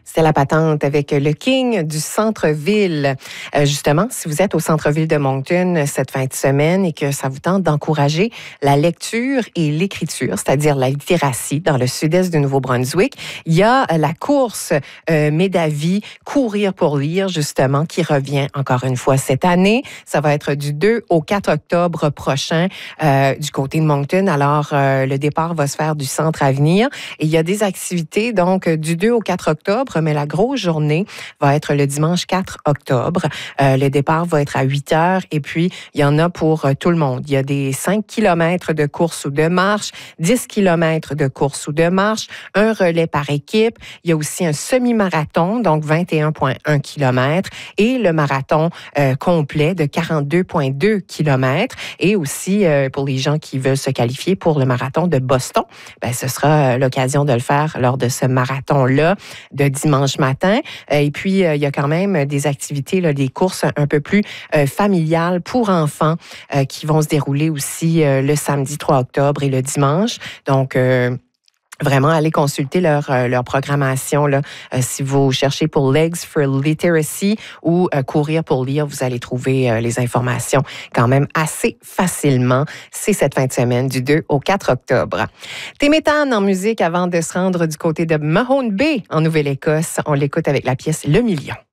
C'est la patente avec le King du centre-ville. Justement, si vous êtes au centre-ville de Moncton cette fin de semaine et que ça vous tente d'encourager la lecture et l'écriture, c'est-à-dire la littératie dans le sud-est du Nouveau-Brunswick, il y a la course Médavie, Courir pour lire, justement, qui revient encore une fois cette année. Ça va être du 2 au 4 octobre prochain du côté de Moncton. Alors, le départ va se faire du centre Avenir et il y a des activités, donc, du 2 au 4 octobre, mais la grosse journée va être le dimanche 4 octobre. Le départ va être à 8 heures et puis il y en a pour tout le monde. Il y a des 5 km de course ou de marche, 10 km de course ou de marche, un relais par équipe. Il y a aussi un semi-marathon, donc 21,1 km et le marathon complet de 42,2 km. Et aussi, pour les gens qui veulent se qualifier pour le marathon de Boston, ben, ce sera l'occasion de le faire lors de ce marathon-là de dimanche matin. Et puis, il y a quand même des activités, là, des courses un peu plus familiales pour enfants qui vont se dérouler aussi le samedi 3 octobre et le dimanche. Donc, vraiment, allez consulter leur programmation. Là. Si vous cherchez pour Legs for Literacy ou Courir pour lire, vous allez trouver les informations quand même assez facilement. C'est cette fin de semaine du 2 au 4 octobre. Téméthane en musique avant de se rendre du côté de Mahone Bay en Nouvelle-Écosse. On l'écoute avec la pièce Le Million.